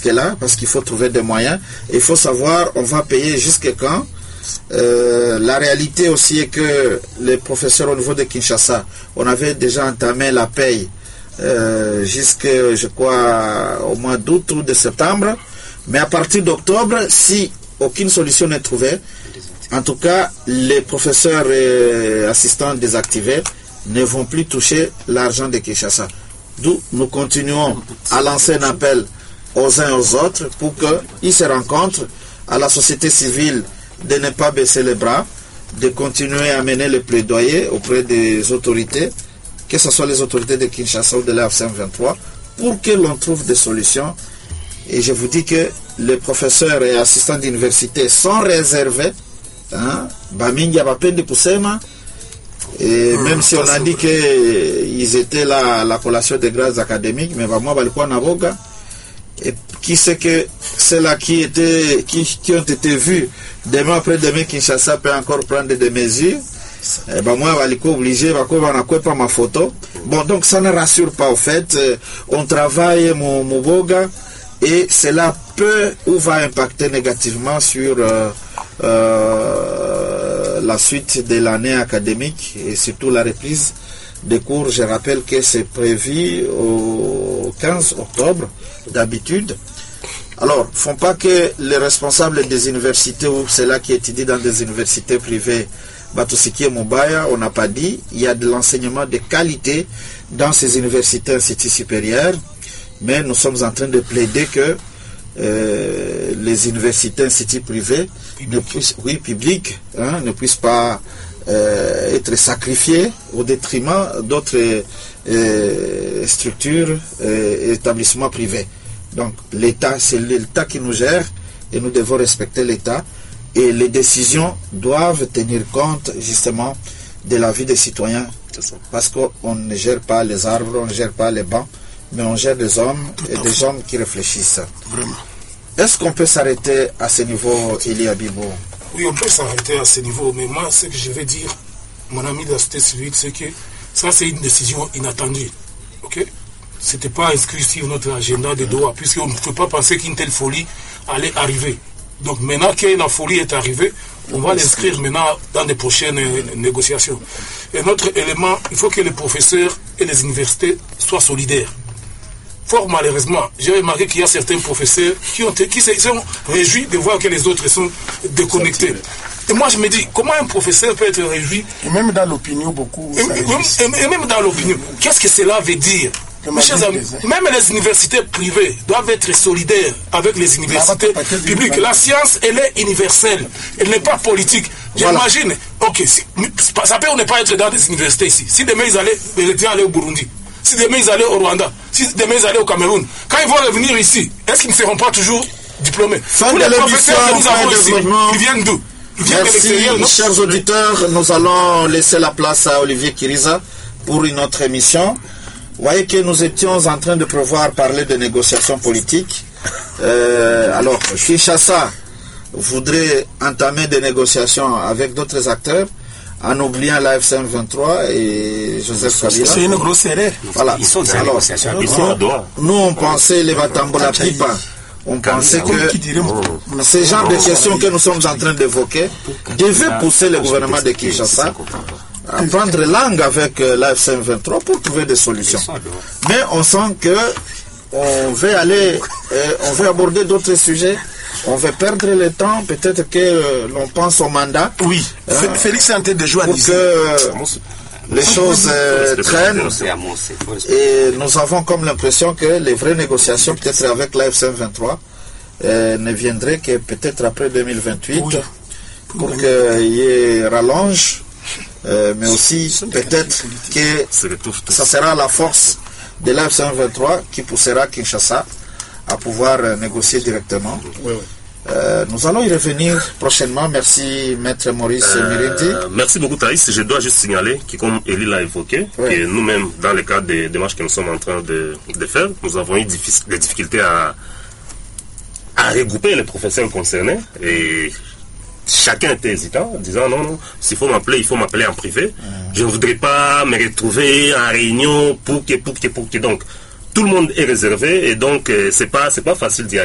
jusque-là, parce qu'il faut trouver des moyens. Il faut savoir, on va payer jusqu'à quand. La réalité aussi est que les professeurs au niveau de Kinshasa, on avait déjà entamé la paye jusqu'à, je crois, au mois d'août ou de septembre. Mais à partir d'octobre, si aucune solution n'est trouvée, en tout cas, les professeurs et assistants désactivés ne vont plus toucher l'argent de Kinshasa. D'où nous continuons à lancer un appel aux uns et aux autres pour qu'ils se rencontrent, à la société civile de ne pas baisser les bras, de continuer à mener le plaidoyer auprès des autorités, que ce soit les autorités de Kinshasa ou de la F-23, pour que l'on trouve des solutions. Et je vous dis que les professeurs et assistants d'université sont réservés. Bamingi a peine de Poussema. Et même si on a dit qu'ils étaient là à la collation des grades académiques, mais moi, balikuwa na boga. Et qui sait que ceux-là qui ont été vus demain après-demain, Kinshasa peut encore prendre des mesures. Moi, balikuwa obligé, pas ma photo. Bon, donc ça ne rassure pas au fait. On travaille mon boga et cela peut ou va impacter négativement sur la suite de l'année académique et surtout la reprise des cours. Je rappelle que c'est prévu au 15 octobre d'habitude. Alors, il ne faut pas que les responsables des universités ou ceux-là qui étudient dans des universités privées, Batoussiki Mobaya, on n'a pas dit, il y a de l'enseignement de qualité dans ces universités instituts supérieurs, mais nous sommes en train de plaider que les universités instituts privés publics ne puissent pas être sacrifiés au détriment d'autres structures et établissements privés. Donc l'État, c'est l'État qui nous gère et nous devons respecter l'État et les décisions doivent tenir compte justement de la vie des citoyens, parce qu'on ne gère pas les arbres, on ne gère pas les bancs, mais on gère des hommes et des hommes qui réfléchissent. Vraiment. Est-ce qu'on peut s'arrêter à ce niveau, Elie Abibo? Oui, on peut s'arrêter à ce niveau, mais moi, ce que je vais dire, mon ami de la société civile, c'est que ça, c'est une décision inattendue. Ok? C'était pas inscrit sur notre agenda de Doha, puisqu'on ne peut pas penser qu'une telle folie allait arriver. Donc maintenant que la folie est arrivée, on va l'inscrire maintenant dans les prochaines négociations. Et notre élément, il faut que les professeurs et les universités soient solidaires. Fort malheureusement, j'ai remarqué qu'il y a certains professeurs qui se sont réjouis de voir que les autres sont déconnectés. Et moi je me dis, comment un professeur peut être réjoui? Et même dans l'opinion, beaucoup. Et même dans l'opinion, qu'est-ce que cela veut dire? Mes chers amis, même les universités privées doivent être solidaires avec les universités publiques. La science, elle est universelle, elle n'est pas politique. J'imagine, ok, ça peut ne pas être dans des universités ici. Si demain ils allaient au Burundi, si demain ils allaient au Rwanda, si demain ils allaient au Cameroun, quand ils vont revenir ici, est-ce qu'ils ne seront pas toujours diplômés? Tous les professeurs que nous avons ici, ils viennent d'où? Merci, chers auditeurs. Nous allons laisser la place à Olivier Kiriza pour une autre émission. Vous voyez que nous étions en train de prévoir parler de négociations politiques. Alors, Kinshasa voudrait entamer des négociations avec d'autres acteurs en oubliant la F-23 et Joseph Kabila. C'est une grosse erreur. Voilà. Alors, nous, on pensait les Batambola Pipa. On pensait que ces genres de questions que nous sommes en train d'évoquer devaient pousser le gouvernement de Kinshasa à prendre langue avec la F-23 pour trouver des solutions. Mais on sent que on veut aller, on veut aborder d'autres sujets. On veut perdre le temps, peut-être que l'on pense au mandat. Oui, Félix est en train de jouer à pour que les choses traînent. Et nous avons comme l'impression que les vraies négociations, peut-être avec la F-23, ne viendraient que peut-être après 2028, oui, pour qu'il y ait rallonge, mais aussi peut-être que ça sera la force de la F-23 qui poussera Kinshasa à pouvoir négocier directement. Oui, oui. Nous allons y revenir prochainement. Merci, Maître Maurice Mirindi. Merci beaucoup, Thaïs. Je dois juste signaler que, comme Elie l'a évoqué, oui, que nous-mêmes, dans le cadre des démarches que nous sommes en train de faire, nous avons eu des difficultés à regrouper les professeurs concernés. Et chacun était hésitant, en disant non, s'il faut m'appeler, il faut m'appeler en privé. Je ne voudrais pas me retrouver en réunion pour que. Donc, tout le monde est réservé et donc c'est pas facile d'y aller.